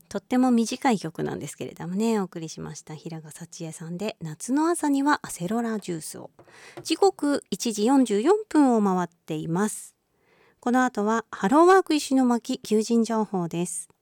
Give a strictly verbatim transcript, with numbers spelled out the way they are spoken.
とっても短い曲なんですけれどもね、お送りしました。平賀幸恵さんで夏の朝にはアセロラジュースを。時刻いちじよんじゅうよんぷんを回っています。この後はハローワーク石巻求人情報です。